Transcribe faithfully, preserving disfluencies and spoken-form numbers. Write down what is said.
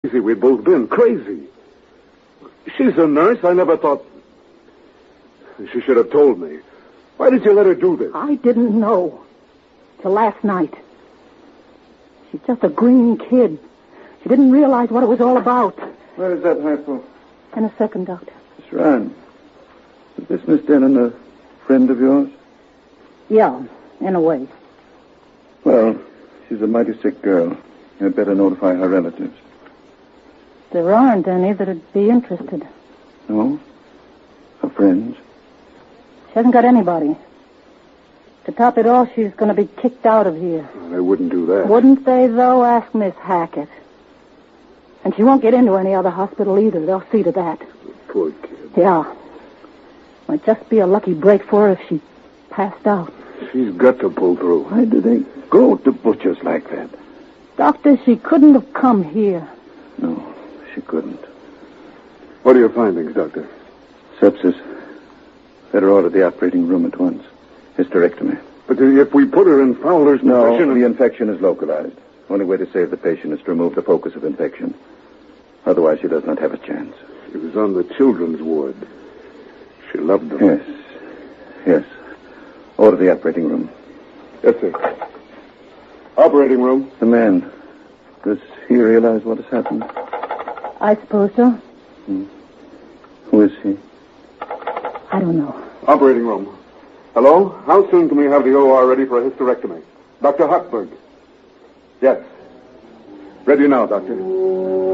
Crazy we'd both been. Crazy. She's a nurse. I never thought... She should have told me. Why did you let her do this? I didn't know. Till last night. She's just a green kid. She didn't realize what it was all about. Where is that hypo? In a second, Doctor. Miss Ryan, is this Miss Denon a friend of yours? Yeah, in a way. Well, she's a mighty sick girl. You'd better notify her relatives. There aren't any that'd be interested. No? Her friends? She hasn't got anybody. To top it all, she's going to be kicked out of here. Well, they wouldn't do that. Wouldn't they, though? Ask Miss Hackett. And she won't get into any other hospital either. They'll see to that. Poor kid. Yeah. Might just be a lucky break for her if she passed out. She's got to pull through. Why do they go to butchers like that? Doctor, she couldn't have come here. No, she couldn't. What are your findings, Doctor? Sepsis. Better order the operating room at once. Hysterectomy. But if we put her in Fowler's No, position... the infection is localized. Only way to save the patient is to remove the focus of infection. Otherwise, she does not have a chance. She was on the children's ward. She loved them. Yes. Yes. Order the operating room. Yes, sir. Operating room. The man. Does he realize what has happened? I suppose so. Hmm. Who is he? I don't know. Operating room. Hello? How soon can we have the O R ready for a hysterectomy? Doctor Hochberg. Yes. Ready now, Doctor.